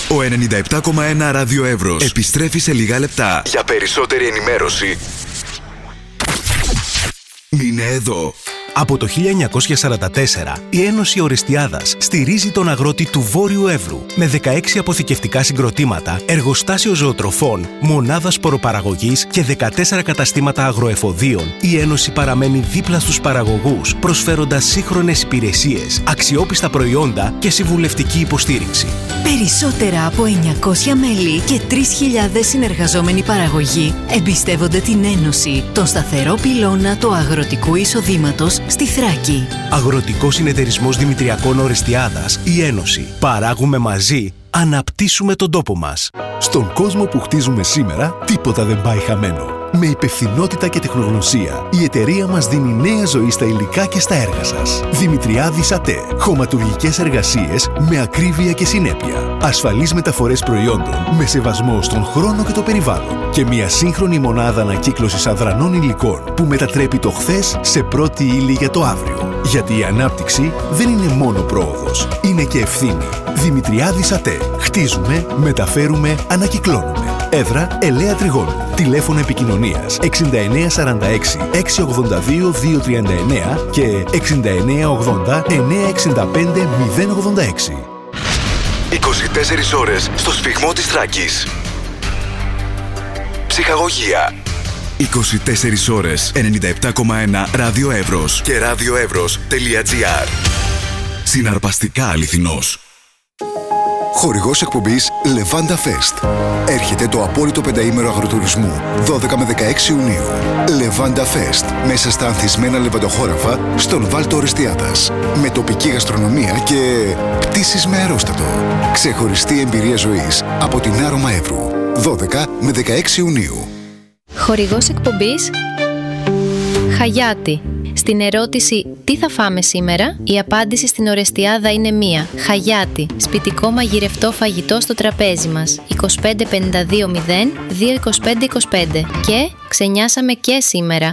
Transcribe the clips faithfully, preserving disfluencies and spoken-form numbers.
Ο ενενήντα επτά κόμμα ένα Ράδιο Εύρος επιστρέφει σε λίγα λεπτά. Για περισσότερη ενημέρωση, μείνε εδώ. Από το χίλια εννιακόσια σαράντα τέσσερα, η Ένωση Ορεστιάδας στηρίζει τον αγρότη του Βόρειου Εύρου με δεκαέξι αποθηκευτικά συγκροτήματα, εργοστάσιο ζωοτροφών, μονάδα σποροπαραγωγής και δεκατέσσερα καταστήματα αγροεφοδίων. Η Ένωση παραμένει δίπλα στους παραγωγούς, προσφέροντας σύγχρονες υπηρεσίες, αξιόπιστα προϊόντα και συμβουλευτική υποστήριξη. Περισσότερα από εννιακόσια μέλη και τρεις χιλιάδες συνεργαζόμενοι παραγωγοί εμπιστεύονται την Ένωση, τον σταθερό πυλώνα του αγροτικού εισοδήματος στη Θράκη. Αγροτικός Συνεταιρισμός Δημητριακών Ορεστιάδας, η Ένωση. Παράγουμε μαζί, αναπτύσσουμε τον τόπο μας. Στον κόσμο που χτίζουμε σήμερα, τίποτα δεν πάει χαμένο. Με υπευθυνότητα και τεχνογνωσία, η εταιρεία μας δίνει νέα ζωή στα υλικά και στα έργα σας. Δημητριάδης ΑΤΕ. Χωματουργικές εργασίες με ακρίβεια και συνέπεια. Ασφαλείς μεταφορές προϊόντων με σεβασμό στον χρόνο και το περιβάλλον. Και μια σύγχρονη μονάδα ανακύκλωσης αδρανών υλικών που μετατρέπει το χθες σε πρώτη ύλη για το αύριο. Γιατί η ανάπτυξη δεν είναι μόνο πρόοδος, είναι και ευθύνη. Δημητριάδης ΑΤΕ. Χτίζουμε, μεταφέρουμε, ανακυκλώνουμε. Έδρα Ελαία Τριγώνου. Τηλέφωνο επικοινωνίας εξήντα εννέα σαράντα έξι εξακόσια ογδόντα δύο διακόσια τριάντα εννέα και εξήντα εννέα ογδόντα εννέα εξήντα πέντε μηδέν ογδόντα έξι. είκοσι τέσσερις ώρες στο σφυγμό της Θράκης. Ψυχαγωγία. είκοσι τέσσερις ώρες ενενήντα επτά κόμμα ένα Ράδιο Εύρος και radioevros.gr. Συναρπαστικά αληθινός. Χορηγός εκπομπής Levanda Fest. Έρχεται το απόλυτο πενταήμερο αγροτουρισμού δώδεκα με δεκαέξι Ιουνίου. Levanda Fest. Μέσα στα ανθισμένα λεβαντοχώραφα στον Βάλτο Ορεστιάδας. Με τοπική γαστρονομία και πτήσεις με αερόστατο. Ξεχωριστή εμπειρία ζωής από την Άρωμα Εύρου. δώδεκα με δεκαέξι Ιουνίου. Χορηγός εκπομπής Χαγιάτη. Στην ερώτηση «Τι θα φάμε σήμερα?», η απάντηση στην Ορεστιάδα είναι μία. Χαγιάτη. Σπιτικό μαγειρευτό φαγητό στο τραπέζι μας. είκοσι πέντε πενήντα δύο μηδέν δύο είκοσι πέντε είκοσι πέντε. Και ξενιάσαμε και σήμερα.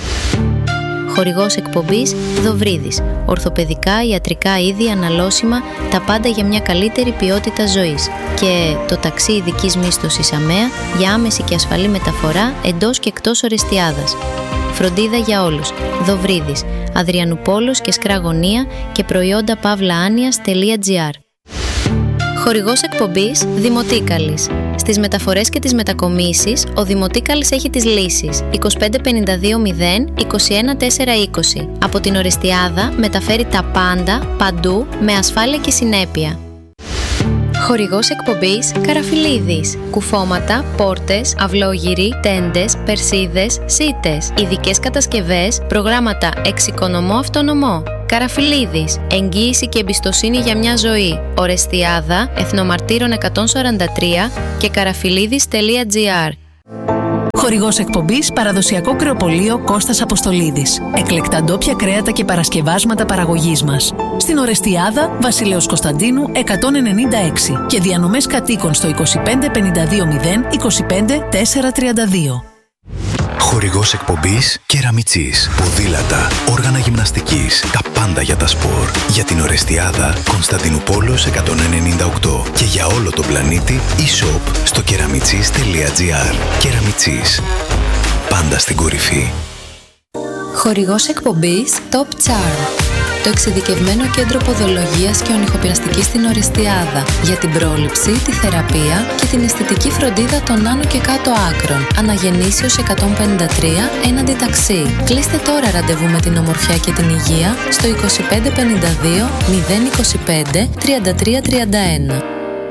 Χορηγός εκπομπής Δοβρίδης. Ορθοπαιδικά, ιατρικά είδη, αναλώσιμα, τα πάντα για μια καλύτερη ποιότητα ζωής. Και το ταξί ειδικής μίσθωσης ΑΜΕΑ για άμεση και ασφαλή μεταφορά εντός και εκτός Ορεστιάδας. Φροντίδα για όλους. Δοβρίδης. Αδριανουπόλος και Σκραγωνία και προϊόντα pavlaanias.gr. Χορηγός εκπομπής Δημοτίκαλης. Στις μεταφορές και τις μετακομίσεις, ο Δημοτίκαλης έχει τις λύσεις. είκοσι πέντε πενήντα δύο μηδέν είκοσι ένα τέσσερα είκοσι. Από την Ορεστιάδα μεταφέρει τα πάντα, παντού, με ασφάλεια και συνέπεια. Χορηγός εκπομπής Καραφιλίδης. Κουφώματα, πόρτες, αυλόγυροι, τέντες, περσίδες, σίτες. Ειδικές κατασκευές, προγράμματα εξοικονομώ αυτονομώ. Καραφιλίδης. Εγγύηση και εμπιστοσύνη για μια ζωή. Ορεστιάδα, Εθνομαρτύρων εκατόν σαράντα τρία και καραφιλίδης.gr. Χορηγός εκπομπής Παραδοσιακό Κρεοπωλείο Κώστας Αποστολίδης. Εκλεκτά ντόπια κρέατα και παρασκευάσματα παραγωγής μας. Στην Ορεστιάδα, Βασιλέως Κωνσταντίνου εκατόν ενενήντα έξι και διανομές κατοίκων στο είκοσι πέντε πενήντα δύο μηδέν είκοσι πέντε τετρακόσια τριάντα δύο. Χορηγός εκπομπής Κεραμιτσής. Ποδήλατα, όργανα γυμναστικής, τα πάντα για τα σπορ. Για την Ορεστιάδα, Κωνσταντινούπολος εκατόν ενενήντα οκτώ και για όλο τον πλανήτη e-shop στο κεραμιτσής.gr. Κεραμιτσής. Πάντα στην κορυφή. Χορηγός εκπομπής Top Charm. Το εξειδικευμένο κέντρο ποδολογίας και ονυχοπλαστικής στην Ορεστιάδα για την πρόληψη, τη θεραπεία και την αισθητική φροντίδα των άνω και κάτω άκρων. Αναγεννήσεως εκατόν πενήντα τρία έναντι ταξί. Κλείστε τώρα ραντεβού με την ομορφιά και την υγεία στο είκοσι πέντε πενήντα δύο μηδέν είκοσι πέντε τριάντα τρία τριάντα ένα.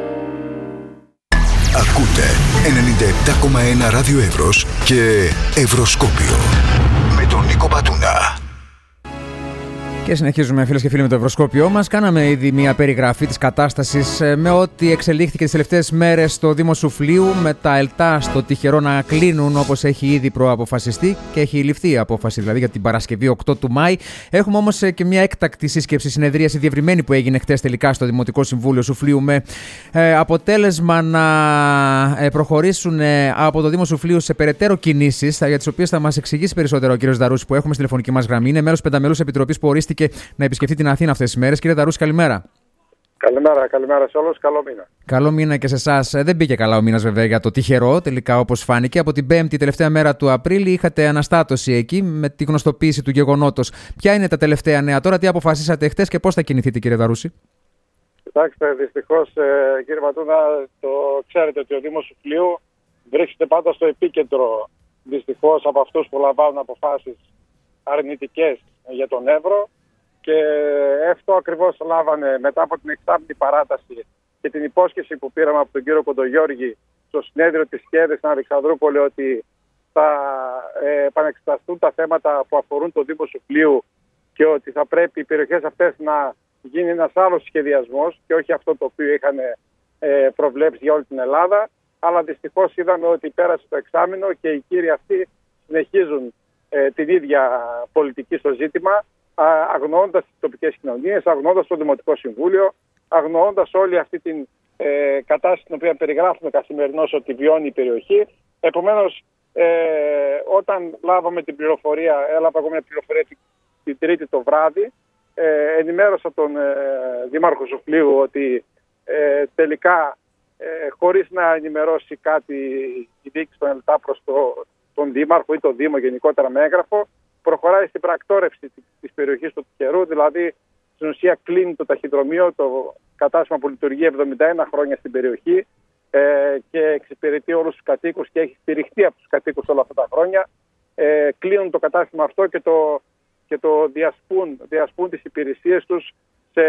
Ακούτε ενενήντα επτά κόμμα ένα Ράδιο Εύρος και Ευρωσκόπιο με τον Νίκο Πατούνα. Και συνεχίζουμε, φίλες και φίλοι, με το Ευρωσκόπιό μας. Κάναμε ήδη μια περιγραφή της κατάστασης με ό,τι εξελίχθηκε τις τελευταίες μέρες στο Δήμο Σουφλίου, με τα ΕΛΤΑ στο τυχερό να κλείνουν όπως έχει ήδη προαποφασιστεί και έχει ληφθεί η απόφαση δηλαδή για την Παρασκευή οκτώ του Μάη. Έχουμε όμως και μια έκτακτη σύσκεψη, συνεδρίαση διευρυμένη που έγινε χτες τελικά στο Δημοτικό Συμβούλιο Σουφλίου, με ε, αποτέλεσμα να ε, προχωρήσουν ε, από το Δήμο Σουφλίου σε περαιτέρω κινήσεις, για τις οποίες θα μας εξηγήσει περισσότερο ο κ. Δαρούση, που έχουμε στη τηλεφωνική μας γραμμή. Είναι μέρος πενταμελούς επιτροπής που ορίστηκε να επισκεφτεί την Αθήνα αυτές τις μέρες. Κύριε Δαρούση, καλημέρα. Καλημέρα, καλημέρα σε όλους. Καλό μήνα. Καλό μήνα και σε εσάς. Δεν πήγε καλά ο μήνας βέβαια για το τυχερό, τελικά όπως φάνηκε. Από την Πέμπτη, τελευταία μέρα του Απρίλη, είχατε αναστάτωση εκεί με τη γνωστοποίηση του γεγονότος. Ποια είναι τα τελευταία νέα τώρα, τι αποφασίσατε χτες και πώς θα κινηθείτε, κύριε Δαρούση? Κοιτάξτε, δυστυχώς, ε, κύριε Ματούνα, το ξέρετε ότι ο Δήμος Σουφλίου βρίσκεται πάντα στο επίκεντρο, δυστυχώς, από αυτούς που λαμβάνουν αποφάσεις αρνητικές για τον Εύρο. Και αυτό ακριβώς λάβανε μετά από την εξάμηνη παράταση και την υπόσχεση που πήραμε από τον κύριο Κοντογιώργη στο συνέδριο της ΚΕΔ στην Αλεξανδρούπολη ότι θα ε, επανεξεταστούν τα θέματα που αφορούν το Δήμο Σουφλίου και ότι θα πρέπει οι περιοχές αυτές να γίνει ένας άλλος σχεδιασμός και όχι αυτό το οποίο είχαν ε, προβλέψει για όλη την Ελλάδα. Αλλά δυστυχώς είδαμε ότι πέρασε το εξάμηνο και οι κύριοι αυτοί συνεχίζουν ε, την ίδια πολιτική στο ζήτημα, αγνοώντας τις τοπικές κοινωνίες, αγνοώντας το Δημοτικό Συμβούλιο, αγνοώντας όλη αυτή την ε, κατάσταση την οποία περιγράφουμε καθημερινώς ότι βιώνει η περιοχή. Επομένως, ε, όταν λάβαμε την πληροφορία, έλαβα εγώ μια πληροφορία την, την Τρίτη το βράδυ, ε, ενημέρωσα τον ε, Δήμαρχο Σουφλίου ότι ε, τελικά, ε, χωρίς να ενημερώσει κάτι η διοίκηση των ΕΛΤΑ προς το, τον Δήμαρχο ή τον Δήμο γενικότερα με έγγραφο, προχωράει στην πρακτόρευση της περιοχής του τυχερού, δηλαδή στην ουσία κλείνει το ταχυδρομείο, το κατάστημα που λειτουργεί εβδομήντα ένα χρόνια στην περιοχή ε, και εξυπηρετεί όλους τους κατοίκους και έχει στηριχτεί από τους κατοίκους όλα αυτά τα χρόνια. Ε, κλείνουν το κατάστημα αυτό και το, και το διασπούν, διασπούν τις υπηρεσίες τους σε,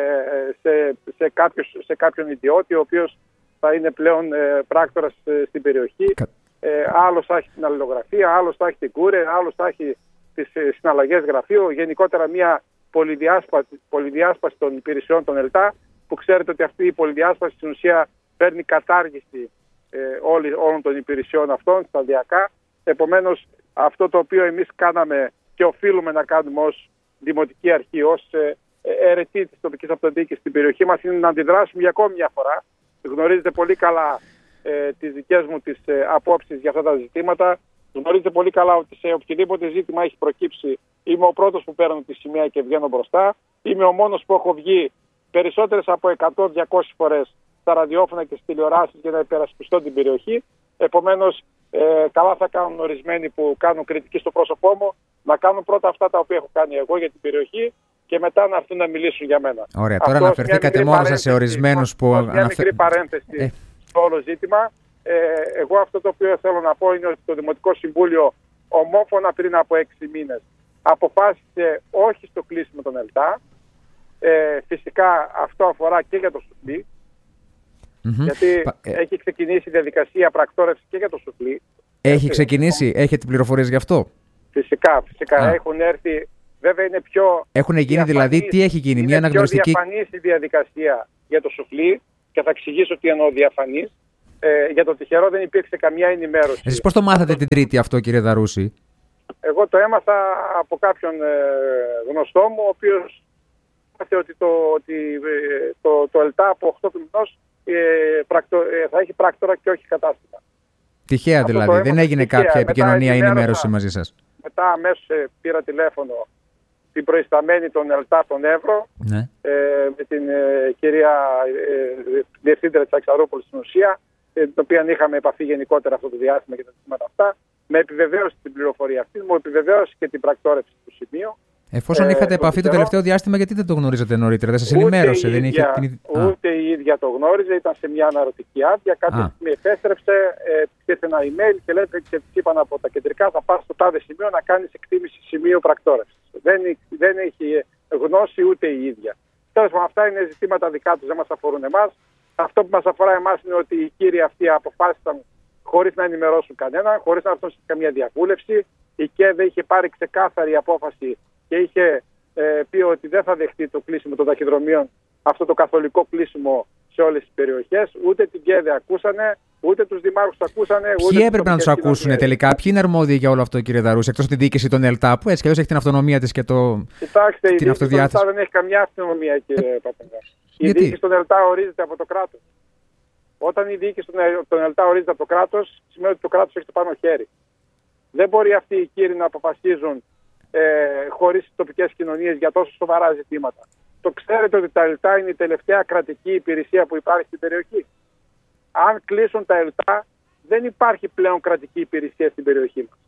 σε, σε, κάποιος, σε κάποιον ιδιώτη, ο οποίος θα είναι πλέον ε, πράκτορας ε, στην περιοχή. Ε, άλλος θα έχει την αλληλογραφία, άλλος θα έχει την κούρε, άλλος θα έχει τις συναλλαγές γραφείου, γενικότερα μια πολυδιάσπαση, πολυδιάσπαση των υπηρεσιών των ΕΛΤΑ, που ξέρετε ότι αυτή η πολυδιάσπαση στην ουσία παίρνει κατάργηση ε, όλη, όλων των υπηρεσιών αυτών σταδιακά. Επομένως, αυτό το οποίο εμείς κάναμε και οφείλουμε να κάνουμε ως Δημοτική Αρχή, ως ε, αιρετή της τοπικής αυτοδιοίκησης στην περιοχή μας, είναι να αντιδράσουμε για ακόμη μια φορά. Γνωρίζετε πολύ καλά ε, τις δικές μου τις ε, απόψεις για αυτά τα ζητήματα. Γνωρίζετε πολύ καλά ότι σε οποιοδήποτε ζήτημα έχει προκύψει, είμαι ο πρώτος που παίρνω τη σημαία και βγαίνω μπροστά. Είμαι ο μόνος που έχω βγει περισσότερες από εκατό με διακόσιες φορές στα ραδιόφωνα και στις τηλεοράσεις για να υπερασπιστώ την περιοχή. Επομένως, ε, καλά θα κάνουν ορισμένοι που κάνουν κριτική στο πρόσωπό μου να κάνουν πρώτα αυτά τα οποία έχω κάνει εγώ για την περιοχή και μετά να έρθουν να μιλήσουν για μένα. Ωραία, τώρα αναφερθήκατε μόνο σας σε ορισμένους που. Μια αναφε... μικρή παρένθεση ε. στο όλο ζήτημα. Ε, εγώ αυτό το οποίο θέλω να πω είναι ότι το Δημοτικό Συμβούλιο ομόφωνα πριν από έξι μήνες αποφάσισε όχι στο κλείσιμο των ΕΛΤΑ. Ε, φυσικά αυτό αφορά και για το Σουφλί, mm-hmm. γιατί Πα, ε... έχει ξεκινήσει η διαδικασία πρακτόρευση και για το Σουφλί. Έχει Έτσι, ξεκινήσει, λοιπόν. Έχετε πληροφορίες γι' αυτό? Φυσικά, φυσικά Α. έχουν έρθει. Βέβαια είναι πιο. Έχουν γίνει δηλαδή, τι έχει γίνει, μια αναγνωριστική. Είναι πιο διαφανής η διαδικασία για το Σουφλί και θα εξηγήσω τι εννοώ διαφανής. Ε, για το τυχερό δεν υπήρξε καμία ενημέρωση. Εσείς πώς το μάθατε την Τρίτη αυτό, κύριε Δαρούση? Εγώ το έμαθα από κάποιον ε, γνωστό μου, ο οποίος είπε ότι το, ότι, ε, το, το ΕΛΤΑ από οκτώ του μηνός ε, πρακτο, ε, θα έχει πράκτορα και όχι κατάστημα. Τυχαία αυτό δηλαδή, δεν έγινε τυχαία. Κάποια επικοινωνία ή ενημέρωση μαζί σας? Μετά αμέσως ε, πήρα τηλέφωνο την προϊσταμένη των ΕΛΤΑ τον Εύρο, ναι. ε, με την ε, κυρία ε, Διευθύντρια της Αλεξανδρούπολης στην ουσία, την οποία είχαμε επαφή γενικότερα αυτό το διάστημα και τα ζητήματα αυτά. Με επιβεβαίωσε την πληροφορία αυτή, μου επιβεβαίωσε και την πρακτόρευση του σημείου. Εφόσον ε, είχατε επαφή το τελευταίο διάστημα, γιατί δεν το γνωρίζατε νωρίτερα, δεν σας ενημέρωσε? Δεν είχε την... Ούτε η ίδια το γνώριζε, ήταν σε μια αναρωτική άδεια. Κάποια στιγμή επέστρεψε, ε, πήρε ένα email και λέτε και της είπαν από τα κεντρικά θα πας στο τάδε σημείο να κάνεις εκτίμηση σημείου πρακτόρευσης. Δεν, δεν έχει γνώση ούτε η ίδια. Τέλος πάντων, αυτά είναι ζητήματα δικά τους, δεν μας αφορούν εμάς. Αυτό που μας αφορά εμάς είναι ότι οι κύριοι αυτοί αποφάσισαν χωρίς να ενημερώσουν κανέναν, χωρίς να έρθουν σε καμία διαβούλευση. Η ΚΕΔ είχε πάρει ξεκάθαρη απόφαση και είχε ε, πει ότι δεν θα δεχτεί το κλείσιμο των ταχυδρομείων, αυτό το καθολικό κλείσιμο σε όλες τις περιοχές. Ούτε την ΚΕΔ ακούσανε, ούτε τους δημάρχους ακούσανε. Ποιοι ούτε έπρεπε να τους ακούσουν τελικά, ποιοι είναι αρμόδιοι για όλο αυτό, κύριε Δαρούση, εκτός από την διοίκηση των ΕΛΤΑ, που έτσι κι αλλιώς έχει την αυτονομία της και το. Κοιτάξτε, την η διοίκηση των ΕΛΤΑ δεν έχει καμιά αυτονομία, κύριε Παπαδά. Η διοίκηση των ΕΛΤΑ ορίζεται από το κράτος. Όταν η διοίκηση των ΕΛΤΑ ορίζεται από το κράτος, σημαίνει ότι το κράτος έχει το πάνω χέρι. Δεν μπορεί αυτοί οι κύριοι να αποφασίζουν ε, χωρίς τοπικές κοινωνίες για τόσο σοβαρά ζητήματα. Το ξέρετε ότι τα ΕΛΤΑ είναι η τελευταία κρατική υπηρεσία που υπάρχει στην περιοχή. Αν κλείσουν τα ΕΛΤΑ, δεν υπάρχει πλέον κρατική υπηρεσία στην περιοχή μας.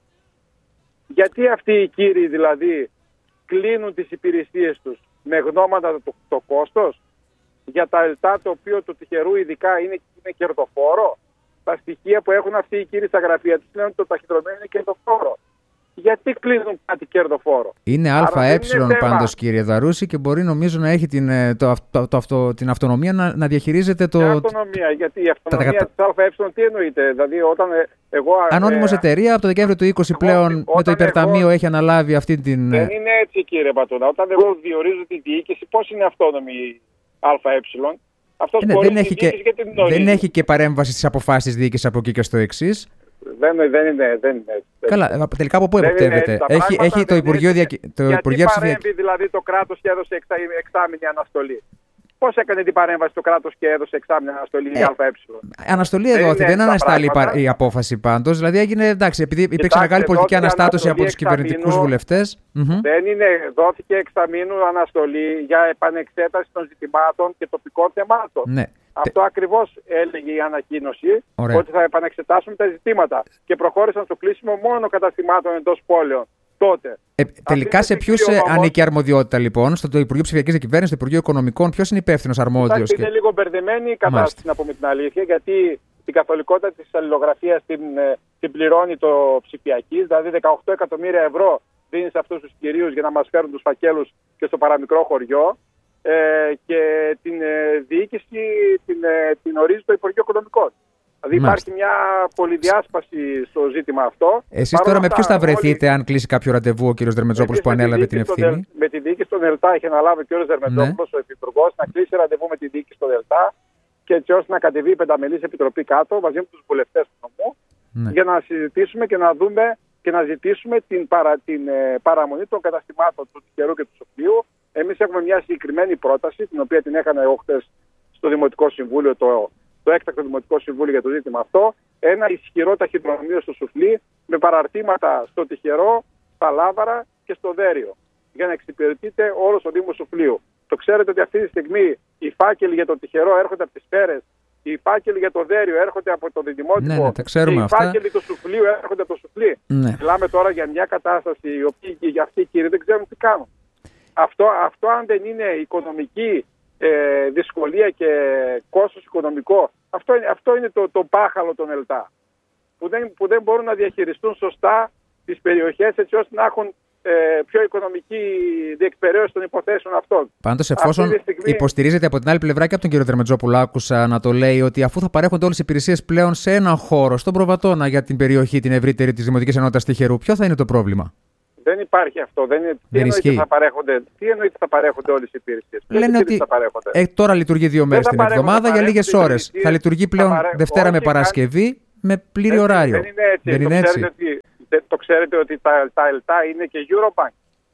Γιατί αυτοί οι κύριοι δηλαδή κλείνουν τις υπηρεσίες τους με γνώματα το, το κόστος για τα ΕΛΤΑ, το οποίο του τυχερού ειδικά είναι, είναι κερδοφόρο. Τα στοιχεία που έχουν αυτοί οι κύριοι στα γραφεία τους λένε ότι το ταχυδρομείο είναι κερδοφόρο. Γιατί κλείνουν κάτι κερδοφόρο? Είναι ΑΕ πάντως, κύριε Δαρούση, και μπορεί νομίζω να έχει την, το, το, το, το, την αυτονομία να, να διαχειρίζεται το. Την αυτονομία, γιατί η αυτονομία τα... της ΑΕ τι εννοείται? Δηλαδή, όταν εγώ. Ανώνυμος ε, εταιρεία από το Δεκέμβριο του είκοσι πλέον εγώ, με το υπερταμείο εγώ, έχει αναλάβει αυτή την. Δεν είναι έτσι, κύριε Πατούνα. Όταν εγώ διορίζω τη διοίκηση, πώς είναι αυτόνομη η ΑΕ? Αυτός ε, ναι, δεν, έχει και, δεν έχει και παρέμβαση στις αποφάσεις διοίκησης από εκεί και στο εξής. Δεν, δεν είναι, δεν είναι. Καλά, τελικά από πού εποπτεύεται? Έχει, έχει το Υπουργείο Ψηφιακής. Γιατί παρέμβει δηλαδή το κράτος και έδωσε εξάμηνη αναστολή? Πώς έκανε την παρέμβαση το κράτος και έδωσε εξάμηνη αναστολή η ε, ΑΕ? Αναστολή εδώ, δεν αναστάλει η απόφαση πάντως. Δηλαδή έγινε, εντάξει, επειδή υπήρξε Κοιτάξτε, μεγάλη πολιτική αναστάτωση από τους κυβερνητικούς βουλευτές. Δεν είναι, δόθηκε εξαμήνου αναστολή για επανεξέταση των ζητημάτων και τοπικών θεμάτων. Ναι. Αυτό ακριβώς έλεγε η ανακοίνωση. Ωραία. Ότι θα επανεξετάσουν τα ζητήματα. Και προχώρησαν στο κλείσιμο μόνο καταστημάτων εντός πόλεων. Τότε. Ε, τελικά σε ποιους όμως... ανήκει η αρμοδιότητα λοιπόν? Στο Υπουργείο Ψηφιακής Διακυβέρνησης, στο Υπουργείο Οικονομικών? Ποιος είναι υπεύθυνος αρμόδιος? Είναι και... λίγο μπερδεμένη η κατάσταση, να πούμε την αλήθεια, γιατί την καθολικότητα της αλληλογραφίας την, την πληρώνει το ψηφιακής. Δηλαδή δεκαοκτώ εκατομμύρια ευρώ δίνει σε αυτούς τους κυρίους για να μας φέρουν τους φακέλους και στο παραμικρό χωριό. Ε, και την ε, διοίκηση την, ε, την ορίζει το Υπουργείο Οικονομικών. Δηλαδή υπάρχει μια πολυδιάσπαση στο ζήτημα αυτό. Εσείς τώρα με ποιους θα βρεθείτε όλοι... αν κλείσει κάποιο ραντεβού ο κ. Δερμετζόπουλος που ανέλαβε την ευθύνη? Δελ... Με τη διοίκηση των ΕΛΤΑ έχει αναλάβει ο κ. Δερμετζόπουλος, ναι. ο Υπουργός, να κλείσει ραντεβού με τη διοίκηση των ΕΛΤΑ και έτσι ώστε να κατεβεί η πενταμελής επιτροπή κάτω μαζί με τους βουλευτές του νομού, ναι. για να συζητήσουμε και να δούμε και να ζητήσουμε την, παρα... την ε, παραμονή των καταστημάτων του τυχερού και του Σοφλίου. Εμείς έχουμε μια συγκεκριμένη πρόταση, την οποία την έκανα εγώ χθες στο Δημοτικό Συμβούλιο, το, το έκτακτο Δημοτικό Συμβούλιο για το ζήτημα αυτό. Ένα ισχυρό ταχυδρομείο στο Σουφλί με παραρτήματα στο Τυχερό, στα Λάβαρα και στο Δέριο, για να εξυπηρετείται όλος ο Δήμος Σουφλίου. Το ξέρετε ότι αυτή τη στιγμή οι φάκελοι για το Τυχερό έρχονται από τις Πέρες, οι φάκελοι για το Δέριο έρχονται από το Δημότυπο, ναι, ναι, τα ξέρουμε οι αυτά. φάκελοι του Σουφλίου έρχονται από το Σουφλί. Ναι. Μιλάμε τώρα για μια κατάσταση η οποία αυτοί οι κύριοι δεν ξέρουν τι κάνουν. Αυτό, αυτό αν δεν είναι οικονομική ε, δυσκολία και κόστος οικονομικό, αυτό, αυτό είναι το, το πάχαλο των ΕΛΤΑ. Που δεν, που δεν μπορούν να διαχειριστούν σωστά τις περιοχές έτσι ώστε να έχουν ε, πιο οικονομική διεκπαιρέωση των υποθέσεων αυτών. Πάντως, εφόσον στιγμή... υποστηρίζεται από την άλλη πλευρά και από τον κύριο Δερμετζόπουλο, άκουσα να το λέει ότι αφού θα παρέχονται όλες οι υπηρεσίες πλέον σε έναν χώρο, στον Προβατώνα, για την περιοχή την ευρύτερη της Δημοτικής Ενότητας Τυχερού, ποιο θα είναι το πρόβλημα? Δεν υπάρχει αυτό. Δεν είναι... τι, εννοείται θα παρέχονται... τι εννοείται θα παρέχονται όλες οι υπηρεσίες? Λένε ότι ε, τώρα λειτουργεί δύο μέρες την εβδομάδα για λίγες ώρες. Θα λειτουργεί πλέον παρέ... Δευτέρα με Παρασκευή καν... με πλήρη δεν, ωράριο. Δεν είναι έτσι. Δεν είναι το, έτσι. Ξέρετε ότι, το ξέρετε ότι τα, τα ΕΛΤΑ είναι και Eurobank.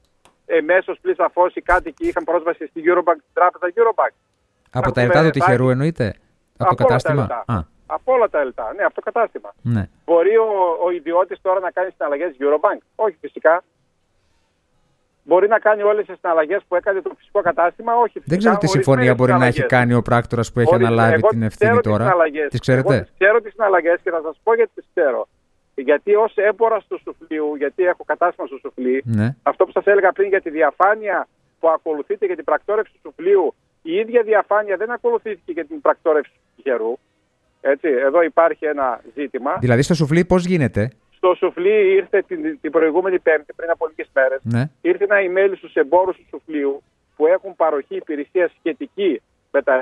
Εμέσως πλην σαφώς οι κάτοικοι είχαν πρόσβαση στη Eurobank, στην τράπεζα Eurobank. Από τα ΕΛΤΑ του Τυχερού εννοείται? Από το κατάστημα? Από όλα τα ΕΛΤΑ, ναι, από το κατάστημα. Ναι. Μπορεί ο, ο ιδιώτης τώρα να κάνει συναλλαγές Eurobank? Όχι, φυσικά. Μπορεί να κάνει όλες τις συναλλαγές που έκανε το φυσικό κατάστημα? Όχι, φυσικά. Δεν ξέρω τι συμφωνία μπορεί να έχει κάνει ο πράκτορας που έχει Ορίστε, αναλάβει την ευθύνη τώρα. Τις ξέρετε? Εγώ ξέρω τις συναλλαγές και θα σας πω γιατί τις ξέρω. Γιατί ως έμπορα του Σουφλίου, γιατί έχω κατάστημα στο Σουφλί, ναι. αυτό που σας έλεγα πριν για τη διαφάνεια που ακολουθείται για την πρακτόρευση του Σουφλίου, η ίδια διαφάνεια δεν ακολουθήθηκε για την πρακτόρευση του Τυχερού. Έτσι, εδώ υπάρχει ένα ζήτημα. Δηλαδή στο Σουφλί πώς γίνεται? Στο Σουφλί ήρθε την, την προηγούμενη Πέμπτη, πριν από λίγες μέρες, ναι. ήρθε ένα email στους εμπόρους του Σουφλίου που έχουν παροχή υπηρεσία σχετική με τα...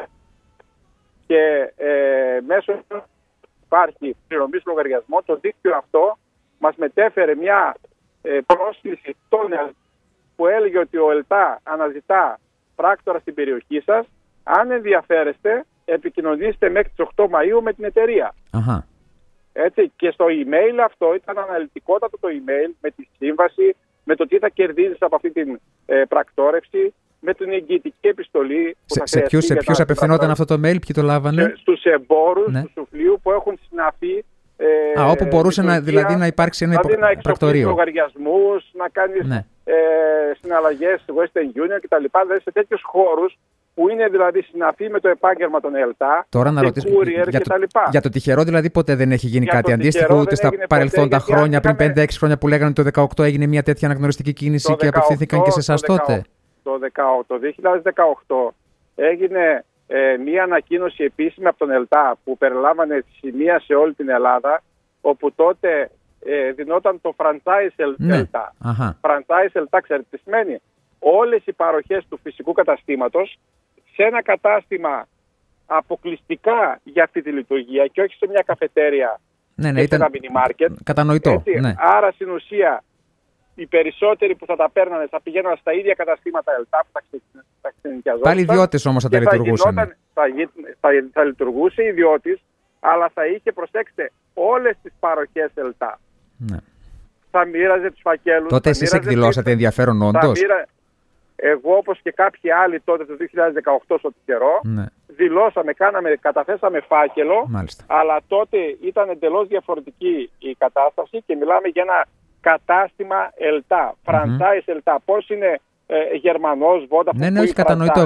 και ε, μέσω υπάρχει πληρωμή λογαριασμό. Το δίκτυο αυτό μας μετέφερε μια ε, πρόσκληση των ΕΛΤΑ που έλεγε ότι ο ΕΛΤΑ αναζητά πράκτορα στην περιοχή σας. Αν ενδιαφέρεστε, επικοινωνήστε μέχρι τις οκτώ Μαΐου με την εταιρεία. Αχα. Έτσι, και στο email αυτό ήταν αναλυτικότατο το email με τη σύμβαση, με το τι θα κερδίζεις από αυτή την ε, πρακτόρευση, με την εγγυητική επιστολή. Που σε θα σε ποιους, σε ποιους απευθυνόταν αυτό το mail, ποιοι το λάβανε? Στους εμπόρους ναι. του Σουφλίου που έχουν συναφεί. Ε, Α, όπου μπορούσε να, δηλαδή να υπάρξει ένα δηλαδή υπο... να πρακτορείο. Να λογαριασμούς, να κάνεις ναι. ε, συναλλαγές Western Union κτλ. Δηλαδή σε τέτοιους χώρους που είναι δηλαδή συναφή με το επάγγελμα των ΕΛΤΑ. Τώρα να ρωτήσω courier για, κτλ. το, για το τυχερό, δηλαδή ποτέ δεν έχει γίνει για κάτι αντίστοιχο, ούτε στα παρελθόντα χρόνια, πριν είχαμε... πέντε έξι χρόνια που λέγανε ότι το δεκαοκτώ έγινε μια τέτοια αναγνωριστική κίνηση και απευθύνθηκαν και σε εσάς τότε. Το δύο χιλιάδες δεκαοκτώ έγινε ε, μια ανακοίνωση επίσημη από τον ΕΛΤΑ που περιλάμβανε σημεία σε όλη την Ελλάδα, όπου τότε ε, δινόταν το franchise ΕΛΤΑ. Ναι. Franchise ΕΛΤΑ, ξέρετε τι σημαίνει? Όλες οι παροχές του φυσικού καταστήματος σε ένα κατάστημα αποκλειστικά για αυτή τη λειτουργία και όχι σε μια καφετέρια, ναι, ναι, σε ήταν ένα mini market. Κατανοητό. Ναι. Άρα στην ουσία οι περισσότεροι που θα τα παίρνανε θα πηγαίναν στα ίδια καταστήματα ΕΛΤΑ που θα ξενικιαζόταν. Πάλι ιδιώτες όμως θα τα λειτουργούσαν. Θα, θα, θα, θα λειτουργούσε ιδιώτης, αλλά θα είχε, προσέξτε, όλες τις παροχές ΕΛΤΑ. Ναι. Θα μοίραζε τους φακέλους. Τότε εσείς εκδηλώσατε ενδιαφέρον όντως? Μοίρα... Εγώ, όπως και κάποιοι άλλοι τότε το δύο χιλιάδες δεκαοκτώ στο τυχερό, ναι. δηλώσαμε, κάναμε, καταθέσαμε φάκελο. Μάλιστα. Αλλά τότε ήταν εντελώς διαφορετική η κατάσταση και μιλάμε για ένα κατάστημα ΕΛΤΑ, franchise mm-hmm. ΕΛΤΑ. Πώς είναι ε, Γερμανός, Vodafone. Ναι, ναι, όχι κατανοητό.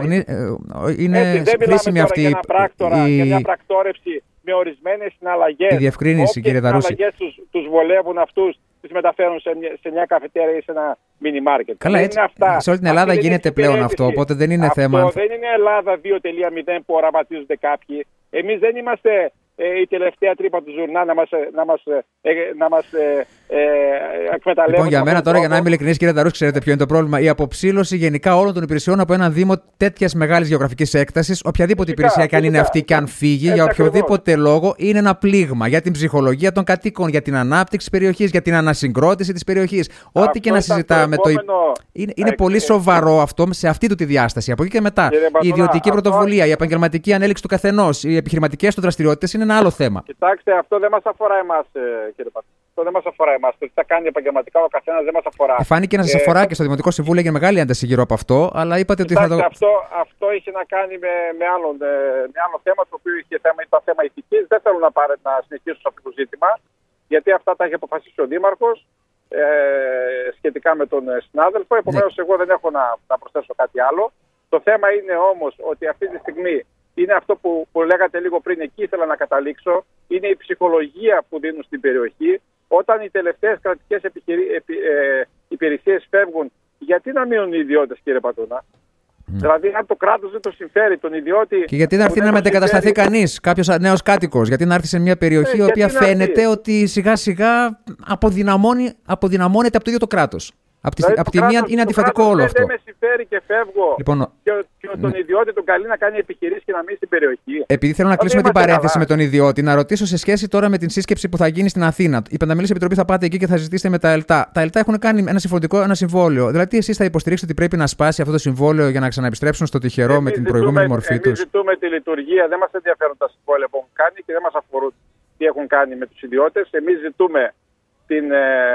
Είναι χρήσιμη αυτή για, ένα πράκτορα, η... για μια πρακτόρευση με ορισμένες συναλλαγές. Η διευκρίνηση, κύριε Δαρούση. Οι συναλλαγές τους, τους βολεύουν αυτούς, τις μεταφέρουν σε μια, σε μια καφετέρια ή σε ένα mini market. Καλά, έτσι, αυτά. σε όλη την Ελλάδα γίνεται πλέον αυτό, οπότε δεν είναι αυτό θέμα. Αυτό δεν είναι Ελλάδα δύο κόμμα μηδέν που οραματίζονται κάποιοι. Εμείς δεν είμαστε ε, η τελευταία τρύπα του ζουρνά να μας, να μας, ε, να μας ε, ε, εκμεταλλεύουν. Λοιπόν, για μένα τώρα, για να είμαι ειλικρινής, κύριε Δαρούση, ξέρετε ποιο είναι το πρόβλημα? Η αποψήλωση γενικά όλων των υπηρεσιών από ένα Δήμο τέτοιας μεγάλης γεωγραφικής έκτασης. Οποιαδήποτε φυσικά, υπηρεσία και αν είναι αυτή και αν φύγει, έτσι, για οποιοδήποτε ακριβώς λόγο, είναι ένα πλήγμα για την ψυχολογία των κατοίκων, για την ανάπτυξη της περιοχής, για την ανασυγκρότηση της περιοχής. Ό,τι και να συζητάμε. Το επόμενο... Είναι, είναι πολύ σοβαρό αυτό σε αυτή του τη διάσταση. Από εκεί και μετά. Κύριε η ιδιωτική αυτό... πρωτοβουλία, η επαγγελματική ανέλυξη του καθενός, οι επιχειρηματικές του δραστηριότητες είναι ένα άλλο θέμα. Κοιτάξτε, αυτό δεν μας αφορά εμάς, κύριε Πατρίδη. Αυτό δεν μας αφορά εμάς. Το τι θα κάνει επαγγελματικά ο καθένας δεν μας αφορά. Ε, φάνηκε να σας ε, αφορά ε, και στο Δημοτικό Συμβούλιο έγινε μεγάλη ένταση γύρω από αυτό, αλλά είπατε κοιτάξτε, ότι θα το. Αυτό, αυτό είχε να κάνει με, με, άλλο, με άλλο θέμα, το οποίο είχε θέμα, ήταν θέμα ηθικής. Δεν θέλω να, πάρε, να συνεχίσω σε αυτό το ζήτημα, γιατί αυτά τα έχει αποφασίσει ο Δήμαρχος ε, σχετικά με τον συνάδελφο. Επομένως, ναι. εγώ δεν έχω να, να προσθέσω κάτι άλλο. Το θέμα είναι όμως ότι αυτή τη στιγμή είναι αυτό που, που λέγατε λίγο πριν, εκεί ήθελα να καταλήξω, είναι η ψυχολογία που δίνουν στην περιοχή. Όταν οι τελευταίες κρατικές επιχειρη... επι... ε... υπηρεσίες φεύγουν, γιατί να μείνουν οι ιδιώτες, κύριε Πατούνα? Mm. Δηλαδή, αν το κράτος δεν το συμφέρει, τον ιδιώτη. Και γιατί να έρθει να μετεγκατασταθεί συμφέρει... κανείς, κάποιος νέος κάτοικος, γιατί να έρθει σε μια περιοχή η ε, οποία φαίνεται ότι σιγά σιγά αποδυναμώνει, αποδυναμώνεται από το ίδιο το κράτος. Από τη, δηλαδή, από τη μία είναι αντιφατικό όλο αυτό. Δεν με συμφέρει και φεύγω λοιπόν, και, και τον ναι. ιδιώτη τον καλεί να κάνει επιχειρήσεις και να μείνει στην περιοχή. Επειδή θέλω να κλείσουμε την παρένθεση καλά με τον ιδιώτη, να ρωτήσω σε σχέση τώρα με την σύσκεψη που θα γίνει στην Αθήνα. Η Πενταμελής Επιτροπή θα πάτε εκεί και θα συζητήσετε με τα ΕΛΤΑ. Τα ΕΛΤΑ έχουν κάνει ένα συμφωνητικό, ένα συμβόλαιο. Δηλαδή, εσείς θα υποστηρίξετε ότι πρέπει να σπάσει αυτό το συμβόλαιο για να ξαναεπιστρέψουν στο τυχερό εμείς με την προηγούμενη μορφή του? Εμείς ζητούμε τη λειτουργία, δεν μας ενδιαφέρουν τα συμβόλαια που έχουν κάνει και δεν μας αφορούν τι έχουν κάνει με τους ιδιώτες. Εμείς ζητούμε την.